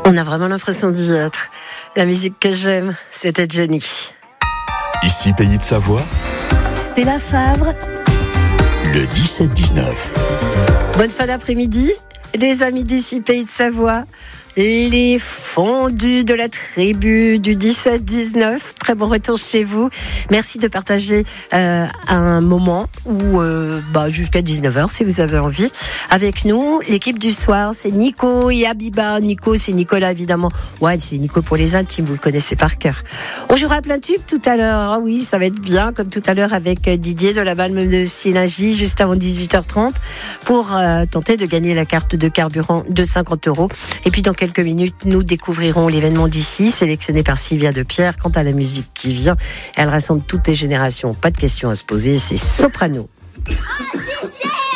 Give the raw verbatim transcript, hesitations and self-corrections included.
On a vraiment l'impression d'y être. La musique que j'aime, c'était Johnny. Ici, Pays de Savoie, Stella Favre, le dix-sept dix-neuf. Bonne fin d'après-midi, les amis d'ici, Pays de Savoie. Les fondus de la tribu du dix-sept dix-neuf. Très bon retour chez vous. Merci de partager euh, un moment ou euh, bah, jusqu'à dix-neuf heures si vous avez envie. Avec nous, l'équipe du soir, c'est Nico et Abiba. Nico, c'est Nicolas évidemment. Ouais, c'est Nico pour les intimes, vous le connaissez par cœur. On jouera plein de tubes tout à l'heure. Ah oui, ça va être bien, comme tout à l'heure avec Didier de la Balme de Synergie, juste avant dix-huit heures trente, pour euh, tenter de gagner la carte de carburant de cinquante euros. Et puis dans quelques quelques minutes, nous découvrirons l'événement d'ici, sélectionné par Sylvia Depierre. Quant à la musique qui vient, elle rassemble toutes les générations. Pas de questions à se poser, c'est Soprano. Oh,